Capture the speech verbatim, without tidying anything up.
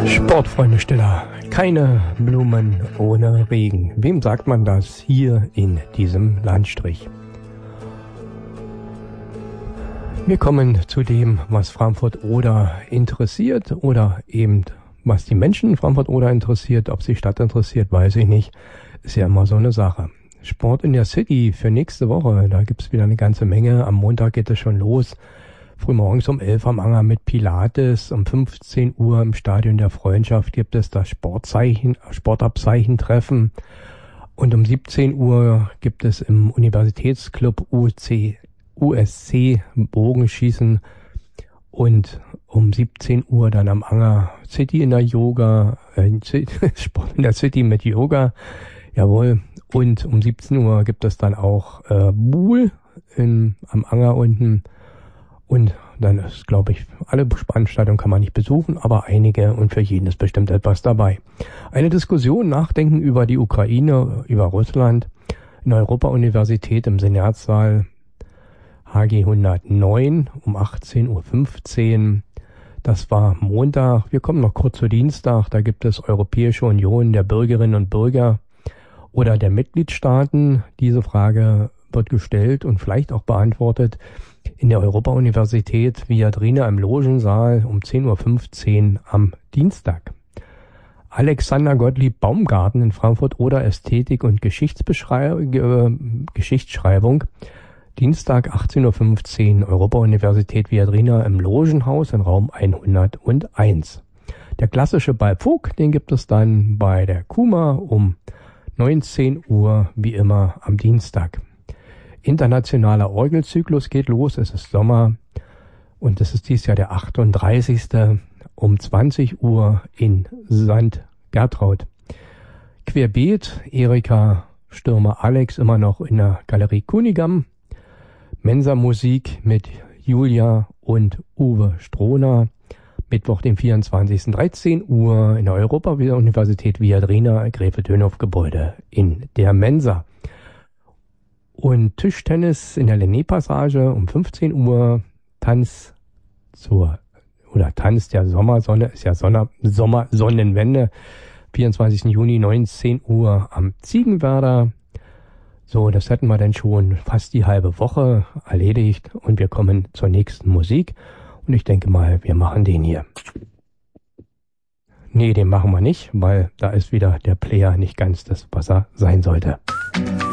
Sportfreunde Stiller, keine Blumen ohne Regen. Wem sagt man das hier in diesem Landstrich? Wir kommen zu dem, was Frankfurt-Oder interessiert oder eben was die Menschen in Frankfurt-Oder interessiert. Ob sie Stadt interessiert, weiß ich nicht. Ist ja immer so eine Sache. Sport in der City für nächste Woche, da gibt's wieder eine ganze Menge. Am Montag geht es schon los. Frühmorgens um elf am Anger mit Pilates. Um fünfzehn Uhr im Stadion der Freundschaft gibt es das Sportzeichen, Sportabzeichentreffen. Und um siebzehn Uhr gibt es im Universitätsclub U C, U S C Bogenschießen. Und um siebzehn Uhr dann am Anger City in der Yoga, äh, Sport in der City mit Yoga. Jawohl. Und um siebzehn Uhr gibt es dann auch äh, Buhl in, am Anger unten. Und dann ist, glaube ich, alle Veranstaltungen kann man nicht besuchen, aber einige und für jeden ist bestimmt etwas dabei. Eine Diskussion, Nachdenken über die Ukraine, über Russland in der Europa-Universität im Senatssaal H G hundertneun um achtzehn Uhr fünfzehn. Das war Montag. Wir kommen noch kurz zu Dienstag. Da gibt es Europäische Union der Bürgerinnen und Bürger oder der Mitgliedstaaten. Diese Frage wird gestellt und vielleicht auch beantwortet in der Europa-Universität Viadrina im Logensaal um zehn Uhr fünfzehn am Dienstag. Alexander Gottlieb Baumgarten in Frankfurt oder Ästhetik und Geschichtsbeschreibung, äh, Geschichtsschreibung. Dienstag achtzehn Uhr fünfzehn Europa-Universität Viadrina im Logenhaus in Raum hunderteins. Der klassische Ballpflug, den gibt es dann bei der Kuma um neunzehn Uhr wie immer am Dienstag. Internationaler Orgelzyklus geht los, es ist Sommer und es ist dieses Jahr der achtunddreißigste um zwanzig Uhr in Sankt Gertraud. Querbeet, Erika Stürmer Alex immer noch in der Galerie Kunigam. Mensa-Musik mit Julia und Uwe Strohner. Mittwoch, den vierundzwanzigsten dreizehn Uhr in der Europa-Universität Viadrina, Gräfe-Dönhoff-Gebäude in der Mensa. Und Tischtennis in der Lenné-Passage um fünfzehn Uhr, Tanz zur, oder Tanz der Sommersonne, ist ja Sonne, Sommersonnenwende, vierundzwanzigsten Juni, neunzehn Uhr am Ziegenwerder. So, das hätten wir dann schon fast die halbe Woche erledigt und wir kommen zur nächsten Musik. Und ich denke mal, wir machen den hier. Nee, den machen wir nicht, weil da ist wieder der Player nicht ganz das, was er sein sollte.